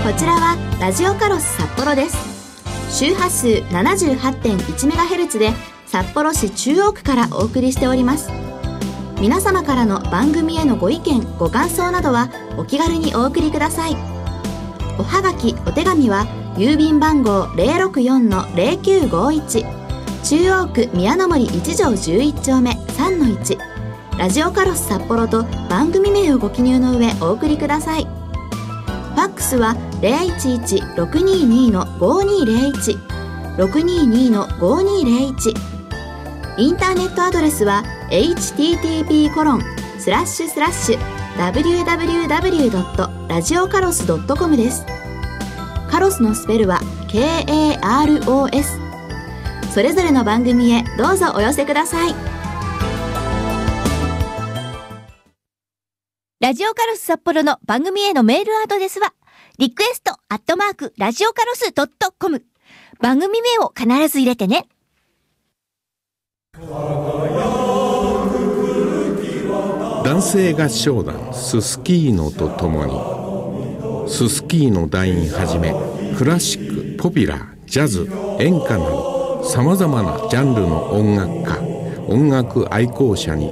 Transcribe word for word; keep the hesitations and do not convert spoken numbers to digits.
こちらはラジオカロス札幌です。周波数 ななじゅうはちてんいちメガヘルツ で札幌市中央区からお送りしております。皆様からの番組へのご意見ご感想などはお気軽にお送りください。おはがきお手紙は郵便番号 ゼロろくよんのゼロきゅうごいち 中央区宮の森いち条じゅういち丁目 さんのいち ラジオカロス札幌と番組名をご記入の上お送りください。ファックスは ゼロいちいち ろくににのごにゼロいち ろくににのごにゼロいち。インターネットアドレスは エイチティーティーピーコロンスラッシュスラッシュダブリューダブリューダブリュードットラジオカロスドットコム です。カロスのスペルは ケーエーアールオーエス。 それぞれの番組へどうぞお寄せください。 ラジオカロス札幌の番組へのメールアドレスはリクエストアットマークラジオカロスドットコム。番組名を必ず入れてね。 男性合唱団ススキーノとともにススキーノ団員はじめクラシック、ポピュラー、ジャズ、演歌などさまざまなジャンルの音楽家、音楽愛好者に